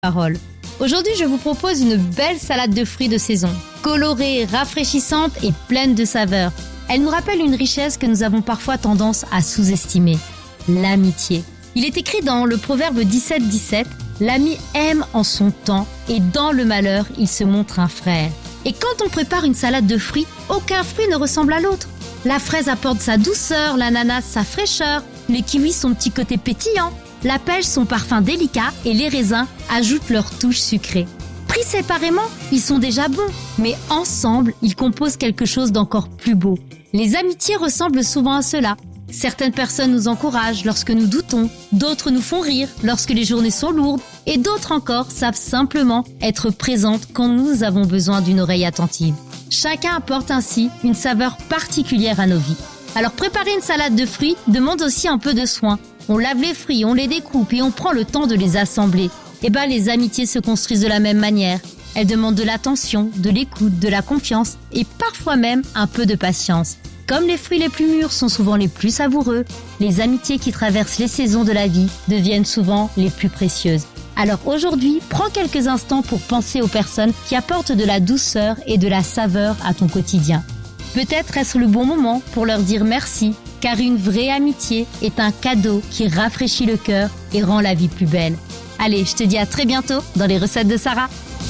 Parole. Aujourd'hui, je vous propose une belle salade de fruits de saison, colorée, rafraîchissante et pleine de saveurs. Elle nous rappelle une richesse que nous avons parfois tendance à sous-estimer, l'amitié. Il est écrit dans le proverbe 17-17, « L'ami aime en son temps et dans le malheur, il se montre un frère ». Et quand on prépare une salade de fruits, aucun fruit ne ressemble à l'autre. La fraise apporte sa douceur, l'ananas sa fraîcheur, les kiwis son petit côté pétillant, la pêche son parfum délicat et les raisins ajoutent leur touche sucrée. Pris séparément, ils sont déjà bons, mais ensemble, ils composent quelque chose d'encore plus beau. Les amitiés ressemblent souvent à cela. Certaines personnes nous encouragent lorsque nous doutons, d'autres nous font rire lorsque les journées sont lourdes, et d'autres encore savent simplement être présentes quand nous avons besoin d'une oreille attentive. Chacun apporte ainsi une saveur particulière à nos vies. Alors préparer une salade de fruits demande aussi un peu de soin. On lave les fruits, on les découpe et on prend le temps de les assembler. Les amitiés se construisent de la même manière. Elles demandent de l'attention, de l'écoute, de la confiance et parfois même un peu de patience. Comme les fruits les plus mûrs sont souvent les plus savoureux, les amitiés qui traversent les saisons de la vie deviennent souvent les plus précieuses. Alors aujourd'hui, prends quelques instants pour penser aux personnes qui apportent de la douceur et de la saveur à ton quotidien. Peut-être est-ce le bon moment pour leur dire merci, car une vraie amitié est un cadeau qui rafraîchit le cœur et rend la vie plus belle. Allez, je te dis à très bientôt dans les recettes de Sarah.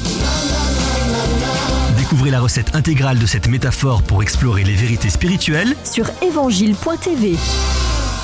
Découvrez la recette intégrale de cette métaphore pour explorer les vérités spirituelles sur évangile.tv.